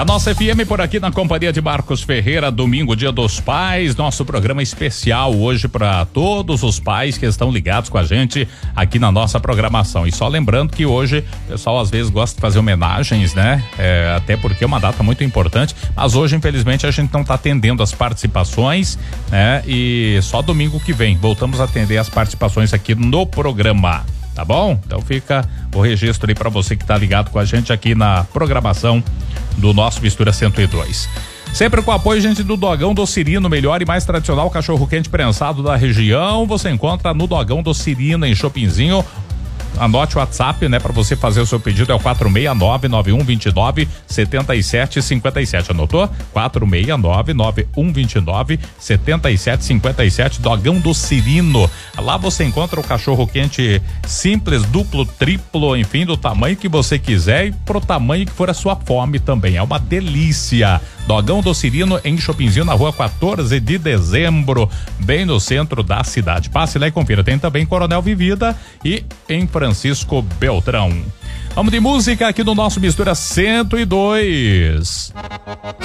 a nossa FM por aqui na companhia de Marcos Ferreira, domingo, Dia dos Pais, nosso programa especial hoje para todos os pais que estão ligados com a gente aqui na nossa programação. E só lembrando que hoje o pessoal às vezes gosta de fazer homenagens, né? Até porque é uma data muito importante, mas hoje infelizmente a gente não está atendendo as participações, né? E só domingo que vem voltamos a atender as participações aqui no programa. Tá bom? Então fica o registro aí pra você que tá ligado com a gente aqui na programação do nosso Mistura 102. Sempre com o apoio, gente, do Dogão do Cirino, melhor e mais tradicional cachorro quente prensado da região. Você encontra no Dogão do Cirino, em Shoppingzinho. Anote o WhatsApp, né, para você fazer o seu pedido, é o 469-9129-7757. Anotou? 469-9129-7757. Dogão do Cirino. Lá você encontra o cachorro quente simples, duplo, triplo, enfim, do tamanho que você quiser e pro tamanho que for a sua fome também. É uma delícia. Dogão do Cirino, em Shoppingzinho, na rua 14 de dezembro, bem no centro da cidade. Passe lá e confira. Tem também Coronel Vivida e em Francisco Beltrão. Vamos de música aqui no nosso Mistura 102.